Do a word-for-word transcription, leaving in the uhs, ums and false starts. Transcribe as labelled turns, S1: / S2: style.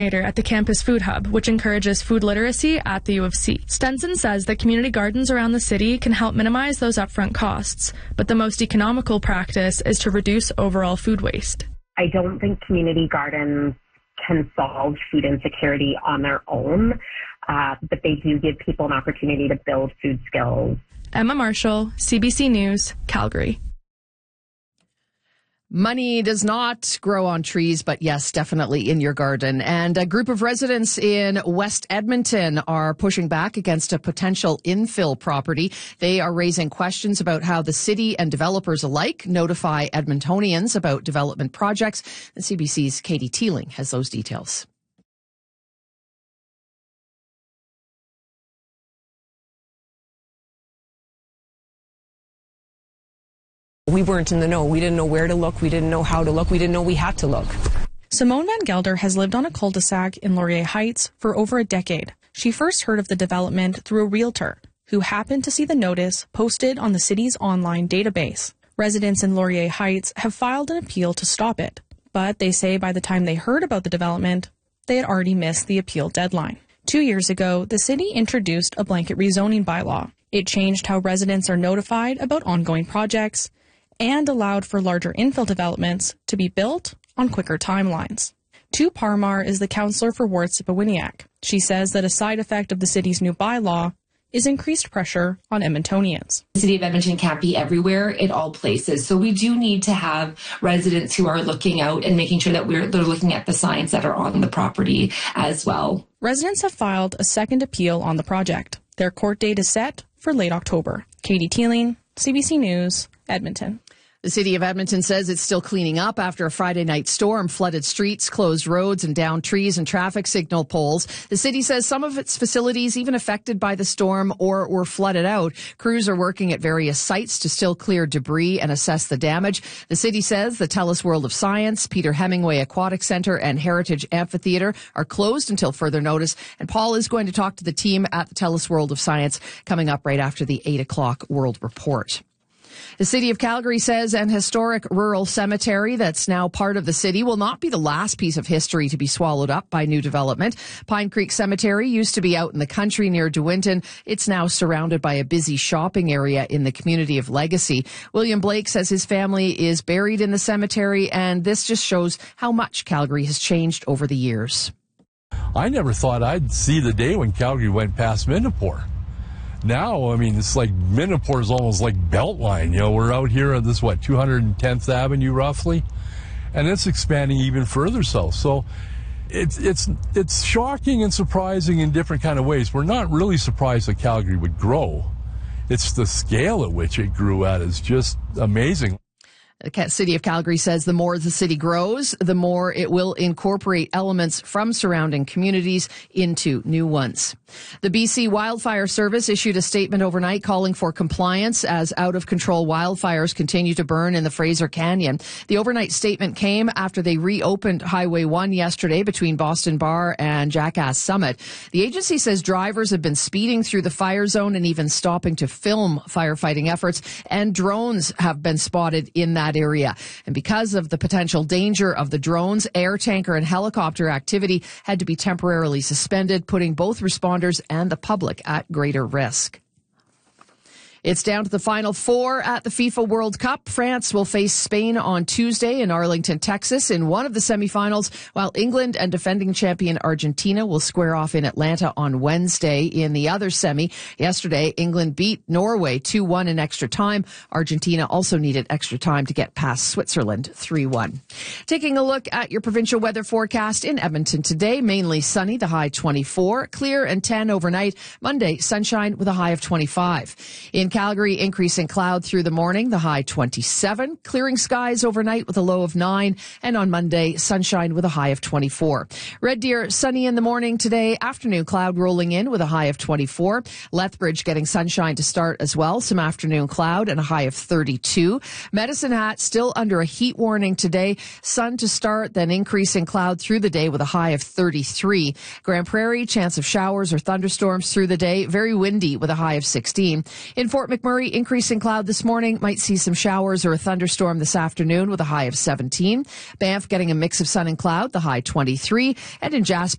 S1: at the campus food hub, which encourages food literacy at the U of C. Stenson says that community gardens around the city can help minimize those upfront costs, but the most economical practice is to reduce overall food waste.
S2: I don't think community gardens can solve food insecurity on their own, uh, but they do give people an opportunity to build food skills.
S1: Emma Marshall, C B C News, Calgary.
S3: Money does not grow on trees, but yes, definitely in your garden. And a group of residents in West Edmonton are pushing back against a potential infill property. They are raising questions about how the city and developers alike notify Edmontonians about development projects. And C B C's Katie Teeling has those details.
S4: We weren't in the know. We didn't know where to look. We didn't know how to look. We didn't know we had to look.
S1: Simone Van Gelder has lived on a cul-de-sac in Laurier Heights for over a decade. She first heard of the development through a realtor who happened to see the notice posted on the city's online database. Residents in Laurier Heights have filed an appeal to stop it, but they say by the time they heard about the development, they had already missed the appeal deadline. Two years ago, the city introduced a blanket rezoning bylaw. It changed how residents are notified about ongoing projects and allowed for larger infill developments to be built on quicker timelines. Tu Parmar is the councillor for Ward Sipawiniak. She says that a side effect of the city's new bylaw is increased pressure on Edmontonians.
S5: The City of Edmonton can't be everywhere at all places, so we do need to have residents who are looking out and making sure that we're they're looking at the signs that are on the property as well.
S1: Residents have filed a second appeal on the project. Their court date is set for late October. Katie Teeling, C B C News, Edmonton.
S3: The City of Edmonton says it's still cleaning up after a Friday night storm flooded streets, closed roads, and downed trees and traffic signal poles. The city says some of its facilities even affected by the storm or were flooded out. Crews are working at various sites to still clear debris and assess the damage. The city says the TELUS World of Science, Peter Hemingway Aquatic Center, and Heritage Amphitheatre are closed until further notice. And Paul is going to talk to the team at the TELUS World of Science coming up right after the eight o'clock World Report. The City of Calgary says an historic rural cemetery that's now part of the city will not be the last piece of history to be swallowed up by new development. Pine Creek Cemetery used to be out in the country near De Winton. It's now surrounded by a busy shopping area in the community of Legacy. William Blake says his family is buried in the cemetery, and this just shows how much Calgary has changed over the years.
S6: I never thought I'd see the day when Calgary went past Minapore. Now, I mean, it's like Minapore is almost like Beltline. You know, we're out here on this, what, two hundred tenth Avenue roughly, and it's expanding even further south. So it's it's it's shocking and surprising in different kind of ways. We're not really surprised that Calgary would grow. It's the scale at which it grew at is just amazing.
S3: The City of Calgary says the more the city grows, the more it will incorporate elements from surrounding communities into new ones. The B C Wildfire Service issued a statement overnight calling for compliance as out-of-control wildfires continue to burn in the Fraser Canyon. The overnight statement came after they reopened Highway one yesterday between Boston Bar and Jackass Summit. The agency says drivers have been speeding through the fire zone and even stopping to film firefighting efforts, and drones have been spotted in that area. And because of the potential danger of the drones, air tanker and helicopter activity had to be temporarily suspended, putting both responders and the public at greater risk. It's down to the final four at the FIFA World Cup. France will face Spain on Tuesday in Arlington, Texas in one of the semifinals, while England and defending champion Argentina will square off in Atlanta on Wednesday in the other semi. Yesterday, England beat Norway two one in extra time. Argentina also needed extra time to get past Switzerland three one. Taking a look at your provincial weather forecast in Edmonton today, mainly sunny, the high twenty-four, clear and ten overnight. Monday, sunshine with a high of twenty-five. In Calgary, increasing cloud through the morning, the high twenty-seven. Clearing skies overnight with a low of nine. And on Monday, sunshine with a high of twenty-four. Red Deer, sunny in the morning today. Afternoon cloud rolling in with a high of twenty-four. Lethbridge getting sunshine to start as well. Some afternoon cloud and a high of thirty-two. Medicine Hat still under a heat warning today. Sun to start, then increasing cloud through the day with a high of thirty-three. Grand Prairie, chance of showers or thunderstorms through the day. Very windy with a high of sixteen. In Fort McMurray, increasing cloud this morning. Might see some showers or a thunderstorm this afternoon with a high of seventeen. Banff getting a mix of sun and cloud, the high twenty-three. And in Jasper,